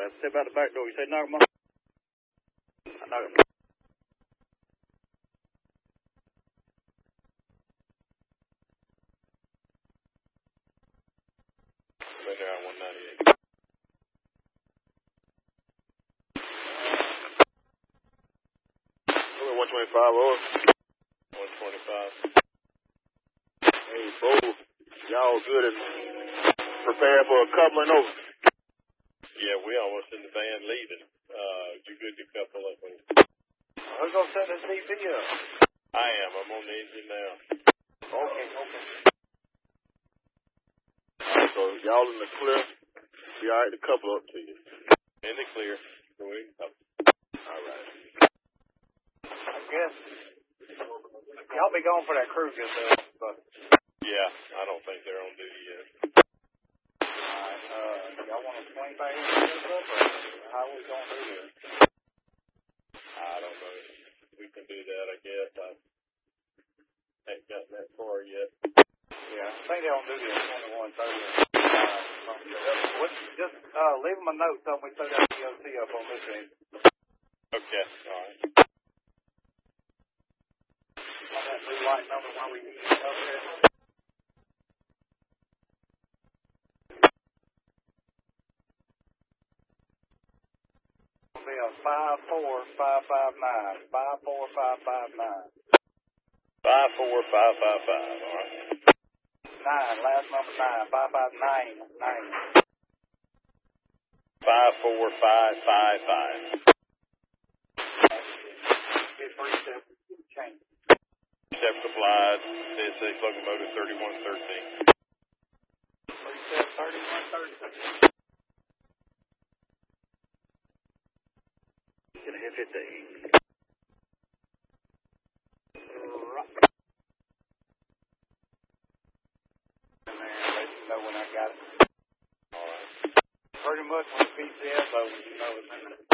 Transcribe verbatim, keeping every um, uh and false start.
to step out the back door. You say knock him off? I knock him. Right there on one ninety-eight. one twenty-five over. one twenty-five. Hey, Bo, y'all good at preparing for a coupling over? Yeah, we almost in the van leaving. Uh, you good to couple up with? Who's going to set this D V up? I am. I'm on the engine now. Okay, okay. Alright, so y'all in the clear. Be alright to couple up to you. In the clear. Go ahead and couple. Alright. I guess y'all be going for that crew just uh, but yeah, I don't think they're on duty yet. Alright, uh, y'all want to swing back here and set up, or how we going to do this? I don't know. We can do that, I guess. I ain't gotten that far yet. Yeah, I think they're on duty at twenty-one thirty. Uh, just uh, leave them a note telling we took that D O T up on this end. Okay, alright. On that blue light number where we need to up there. It'll be a five four five five nine. five four five five nine. five four five five five, alright. Nine, last number nine. five five nine. Nine. five four five five five. Get three step change. Step supplied, C S X locomotive thirty-one thirteen. Three step thirty-one thirteen. Gonna hit fifteen. Right. And then let you know when I got it. Alright. Pretty much when the P C S opens, you know it's in there.